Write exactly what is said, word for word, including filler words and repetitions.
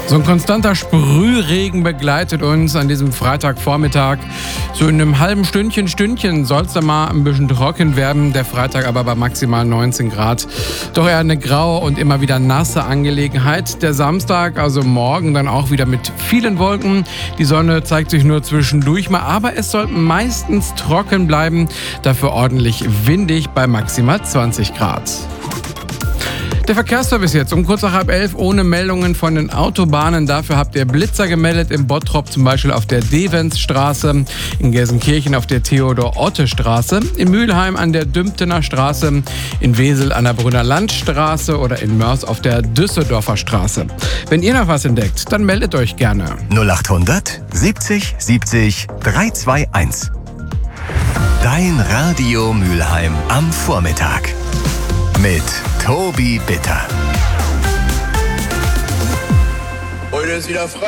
So ein konstanter Sprühregen begleitet uns an diesem Freitagvormittag. So in einem halben Stündchen, Stündchen soll es dann mal ein bisschen trocken werden. Der Freitag aber bei maximal neunzehn Grad. Doch eher eine graue und immer wieder nasse Angelegenheit. Der Samstag, also morgen, dann auch wieder mit vielen Wolken. Die Sonne zeigt sich nur zwischendurch mal, aber es soll meistens trocken bleiben. Dafür ordentlich windig bei maximal zwanzig Grad. Der Verkehrsservice jetzt um kurz nach halb elf ohne Meldungen von den Autobahnen. Dafür habt ihr Blitzer gemeldet in Bottrop, zum Beispiel auf der Devensstraße, in Gelsenkirchen auf der Theodor-Otte-Straße, in Mülheim an der Dümptener Straße, in Wesel an der Brunner Landstraße oder in Mörs auf der Düsseldorfer Straße. Wenn ihr noch was entdeckt, dann meldet euch gerne. null achthundert siebzig siebzig dreihunderteinundzwanzig. Dein Radio Mülheim am Vormittag. Mit Tobi Bitter. Heute ist wieder frei.